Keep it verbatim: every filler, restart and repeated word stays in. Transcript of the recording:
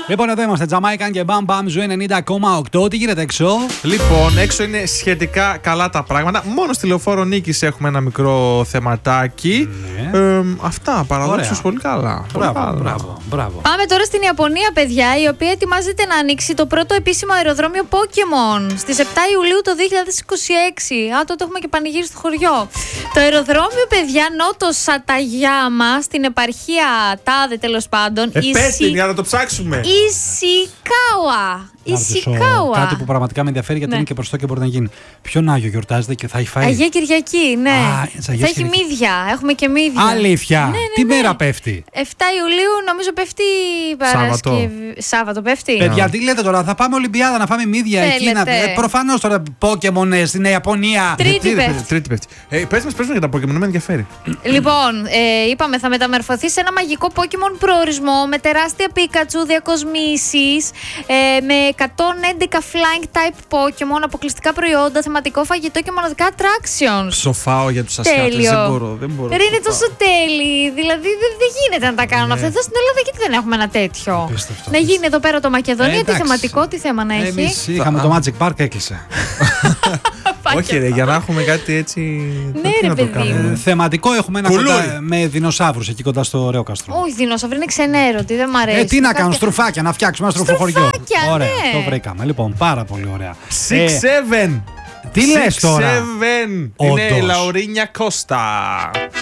Λοιπόν, εδώ είμαστε. Jamaican και Bam Bam Ζου ενενήντα κόμμα οκτώ. Τι γίνεται έξω? Λοιπόν, έξω είναι σχετικά καλά τα πράγματα. Μόνο στη Λεωφόρο Νίκης έχουμε ένα μικρό θεματάκι. Ναι. Ε, αυτά, παραδόξως πολύ καλά. Μπράβο, πολύ καλά. μπράβο, μπράβο. Πάμε τώρα στην Ιαπωνία, παιδιά, η οποία ετοιμάζεται να ανοίξει το πρώτο επίσημο αεροδρόμιο Pokémon στις επτά Ιουλίου του δύο χιλιάδες είκοσι έξι. Α, τότε έχουμε και πανηγύρι στο χωριό. Το αεροδρόμιο, παιδιά, Νότο Σαταγιάμα, στην επαρχία Τάδε, τέλος πάντων. Ε, η πες Σι... την για να το ψάξουμε. Ισικάουα. Να ρωτήσω Ισικάουα. κάτι που πραγματικά με ενδιαφέρει, γιατί Ναι. είναι και προς το και μπορεί να γίνει. Ποιον Άγιο γιορτάζεται και θα έχει φάει? Αγία Κυριακή, ναι. Α, της Αγίας θα έχει Κυριακής. μύδια. Έχουμε και μύδια. Αλήθεια. Ναι, ναι, Τι ναι. μέρα πέφτει? επτά Ιουλίου, νομίζω πέφτει Παρασκευή. Σάββατο πέφτει. Παιδιά, τι λέτε τώρα, θα πάμε Ολυμπιάδα να φάμε μύδια εκεί? Να... Θέλετε. Ε, προφανώς τώρα Pokémon στην Ιαπωνία. Τρίτη Τι, ρε, πέφτει. παιδί, Τρίτη πέφτει. Ε, πες μας, πες μας για τα Pokémon, με ενδιαφέρει. Λοιπόν, ε, είπαμε θα μεταμορφωθεί σε ένα μαγικό Pokémon προορισμό με τεράστια Pikachu, διακοσμήσεις, ε, με εκατόν έντεκα Flying Type Pokémon, αποκλειστικά προϊόντα, θεματικό φαγητό και μοναδικά attractions. Ψοφάω για τους Ασιάτες. Τέλειο. Δεν μπορώ, δεν μπορώ. Δεν είναι τόσο τέλειοι. Δηλαδή δεν, δεν γίνεται να τα κάνουν αυτά. Εδώ στην Ελλάδα γιατί δεν έχουμε ένα τέτοιο. Απίστευτο, Να γίνει εδώ πέρα το Μακεδονία, Ε, τι εντάξει. θεματικό, τι θέμα να έχει. Εμείς είχαμε το Magic Park, έκλεισε. Όχι, ρε, για να έχουμε κάτι έτσι. Ναι, τι ρε, να το παιδί κάνουμε. μου. Ε, θεματικό έχουμε ένα Κουλούρι. κοντά, με δεινοσαύρους εκεί κοντά στο Ρέοκαστρο. Όχι, δεινόσαυροι είναι ξενέρωτοι, δεν μ' αρέσει. Ε, τι να Κάποια- κάνουν, στρουφάκια, να φτιάξουμε ένα στρουφοχωριό. Στρουφάκια, Ωραία, ναι. το βρήκαμε. Λοιπόν, πάρα πολύ ωραία. Six Ε, seven. τι λες τώρα? Six seven. Είναι Όντως. η Λαουρίνια Κώστα.